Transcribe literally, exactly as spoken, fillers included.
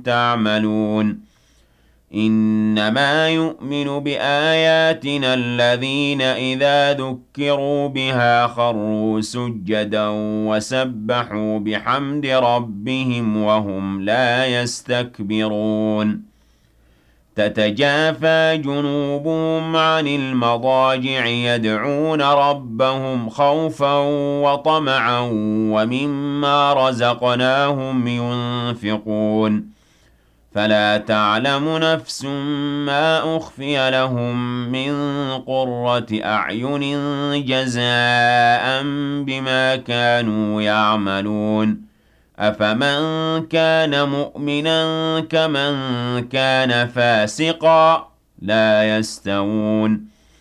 تعملون إنما يؤمن بآياتنا الذين إذا ذكروا بها خروا سجدا وسبحوا بحمد ربهم وهم لا يستكبرون تتجافى جنوبهم عن المضاجع يدعون ربهم خوفا وطمعا ومما رزقناهم ينفقون فلا تعلم نفس ما أخفي لهم من قرة أعين جزاء بما كانوا يعملون أفمن كان مؤمنا كمن كان فاسقا لا يستوون